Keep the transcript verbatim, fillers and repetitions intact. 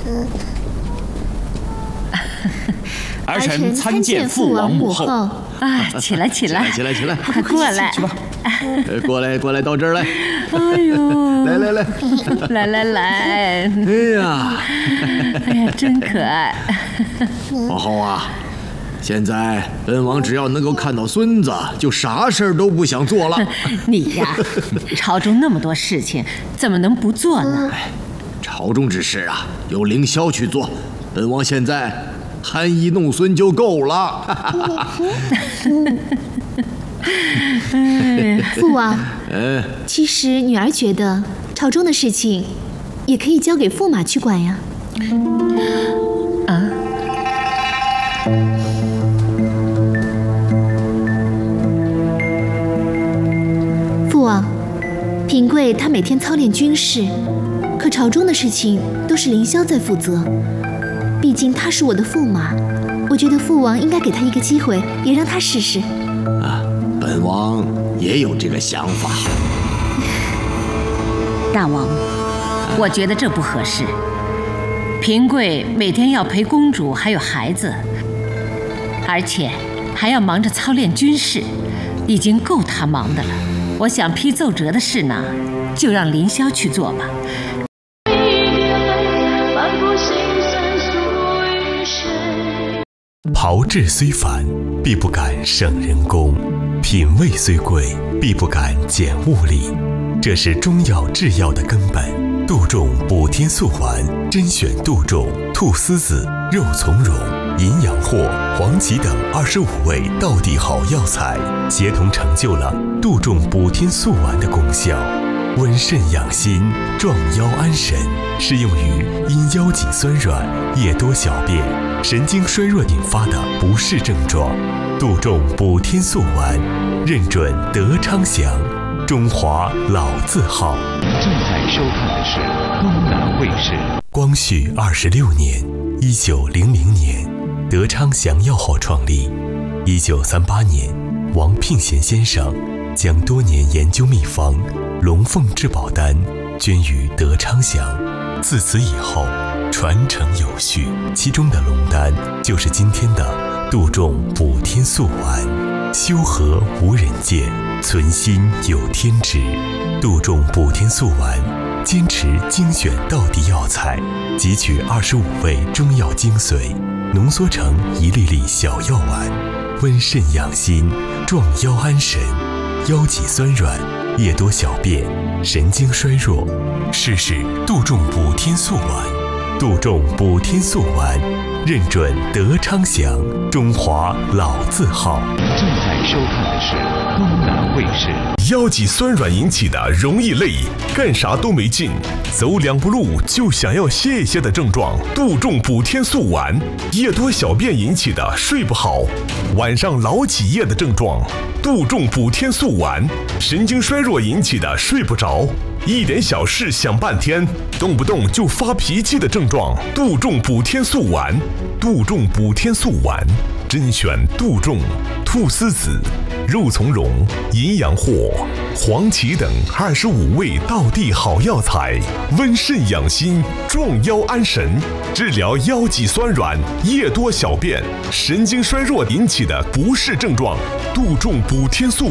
儿臣参见父王母后。 啊，起来起来， 起来起来， 快过来， 去吧。过来过来，到这儿来。 哎呦， 来来来， 来来来， 哎呀， 哎呀，真可爱。 皇后啊，现在本王只要能够看到孙子，就啥事儿都不想做了。 你呀，朝中那么多事情，怎么能不做呢？ 哎，朝中之事啊，由凌霄去做，本王现在含饴弄孙就够了。 父王，嗯，其实女儿觉得朝中的事情也可以交给驸马去管呀。 啊？ 父王，平贵他每天操练军事，可朝中的事情都是凌霄在负责。毕竟他是我的驸马，我觉得父王应该给他一个机会，也让他试试。 啊，本王也有这个想法。 大王，我觉得这不合适。平贵每天要陪公主还有孩子，而且还要忙着操练军事，已经够他忙的了。我想批奏折的事呢，就让凌霄去做吧。 炮制虽繁，必不敢胜人工；品味虽贵，必不敢减物力。这是中药制药的根本。杜仲补天素丸，甄选杜仲、菟丝子、肉苁蓉、银阳藿、黄芪等二十五味道地好药材，协同成就了杜仲补天素丸的功效。温肾养心，壮腰安神，适用于因腰脊酸软、夜多小便、神经衰弱引发的不适症状。杜仲补天素丸，认准德昌祥，中华老字号。 正在收看的是东南卫视。 光绪二十六年，一九零零年，德昌祥药号创立。一九三八年，王聘贤先生将多年研究秘方龙凤至宝丹捐于德昌祥，自此以后传承有序。其中的龙丹就是今天的杜仲补天素丸。修和无人见，存心有天知。杜仲补天素丸坚持精选道地药材，汲取二十五味中药精髓，浓缩成一粒粒小药丸，温肾养心，壮腰安神。腰脊酸软、夜多小便、神经衰弱，试试杜仲补天素丸。杜仲补天素丸，认准德昌祥，中华老字号。 正在收看的是东南卫视。 腰脊酸软引起的容易累，干啥都没劲，走两步路就想要歇一歇的症状，杜仲补天素丸。夜多小便引起的睡不好，晚上老起夜的症状，杜仲补天素丸。神经衰弱引起的睡不着，一点小事想半天，动不动就发脾气的症状，杜仲补天素丸。杜仲补天素丸，甄选杜仲、菟丝子、肉苁蓉、银阳藿、黄芪等二十五味道地好药材，温肾养心，壮腰安神，治疗腰脊酸软、夜多小便、神经衰弱引起的不适症状。杜仲补天素